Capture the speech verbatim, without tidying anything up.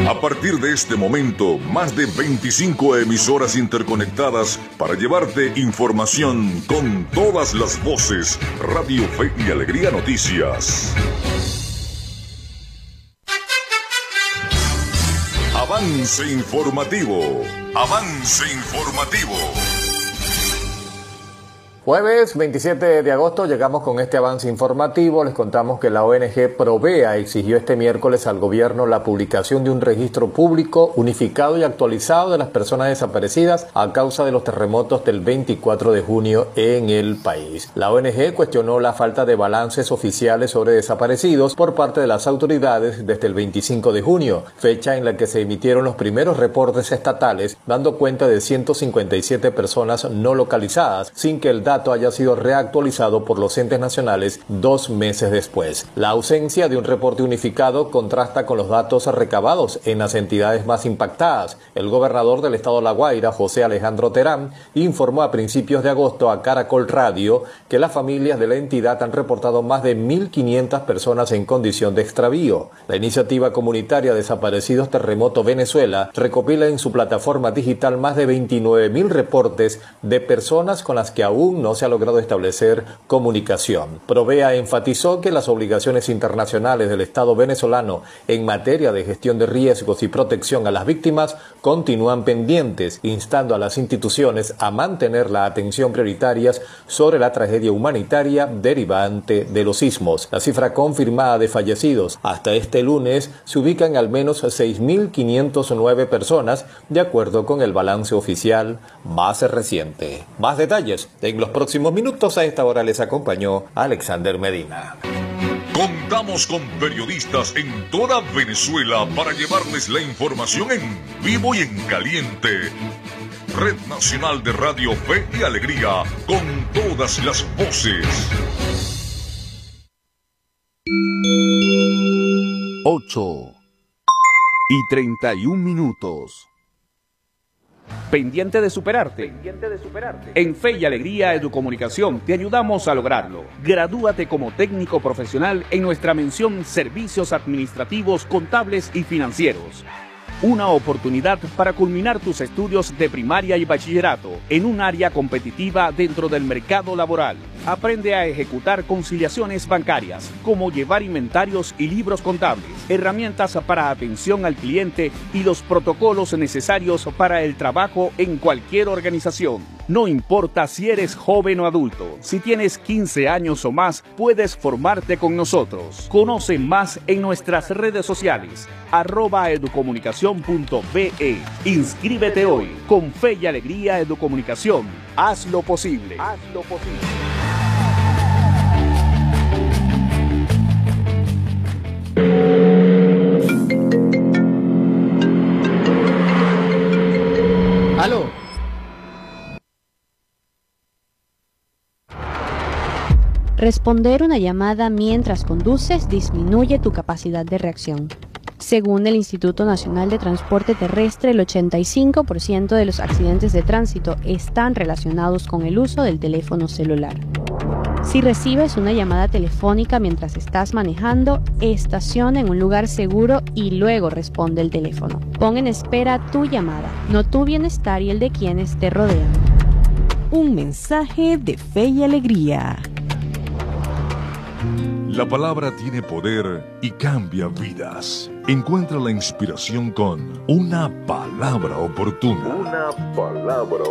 A partir de este momento, más de veinticinco emisoras interconectadas para llevarte información con todas las voces. Radio Fe y Alegría Noticias. Avance informativo. Avance informativo. Jueves veintisiete de agosto llegamos con este avance informativo. Les contamos que la O N G Provea exigió este miércoles al gobierno la publicación de un registro público unificado y actualizado de las personas desaparecidas a causa de los terremotos del veinticuatro de junio en el país. La O N G cuestionó la falta de balances oficiales sobre desaparecidos por parte de las autoridades desde el veinticinco de junio, fecha en la que se emitieron los primeros reportes estatales, dando cuenta de ciento cincuenta y siete personas no localizadas, sin que el dato haya sido reactualizado por los entes nacionales dos meses después. La ausencia de un reporte unificado contrasta con los datos recabados en las entidades más impactadas. El gobernador del estado de La Guaira, José Alejandro Terán, informó a principios de agosto a Caracol Radio que las familias de la entidad han reportado más de mil quinientas personas en condición de extravío. La iniciativa comunitaria Desaparecidos Terremoto Venezuela recopila en su plataforma digital más de veintinueve mil reportes de personas con las que aún no no se ha logrado establecer comunicación. Provea enfatizó que las obligaciones internacionales del Estado venezolano en materia de gestión de riesgos y protección a las víctimas continúan pendientes, instando a las instituciones a mantener la atención prioritaria sobre la tragedia humanitaria derivante de los sismos. La cifra confirmada de fallecidos hasta este lunes se ubica en al menos seis mil quinientas nueve personas, de acuerdo con el balance oficial más reciente. Más detalles en los próximos minutos. A esta hora les acompañó Alexander Medina. Contamos con periodistas en toda Venezuela para llevarles la información en vivo y en caliente. Red Nacional de Radio Fe y Alegría, con todas las voces. ocho y treinta y un minutos. ¿Pendiente de superarte? Pendiente de superarte. En Fe y Alegría Educomunicación te ayudamos a lograrlo. Gradúate como técnico profesional en nuestra mención Servicios Administrativos, Contables y Financieros. Una oportunidad para culminar tus estudios de primaria y bachillerato en un área competitiva dentro del mercado laboral. Aprende a ejecutar conciliaciones bancarias, como llevar inventarios y libros contables, herramientas para atención al cliente y los protocolos necesarios para el trabajo en cualquier organización. No importa si eres joven o adulto, si tienes quince años o más, puedes formarte con nosotros. Conoce más en nuestras redes sociales, arroba educomunicación punto be. Inscríbete hoy. Con Fe y Alegría Educomunicación. Haz lo posible. Haz lo posible. ¡Aló! Responder una llamada mientras conduces disminuye tu capacidad de reacción. Según el Instituto Nacional de Transporte Terrestre, el ochenta y cinco por ciento de los accidentes de tránsito están relacionados con el uso del teléfono celular. Si recibes una llamada telefónica mientras estás manejando, estaciona en un lugar seguro y luego responde el teléfono. Pon en espera tu llamada, no tu bienestar y el de quienes te rodean. Un mensaje de Fe y Alegría. La palabra tiene poder y cambia vidas. Encuentra la inspiración con una palabra oportuna. Una palabra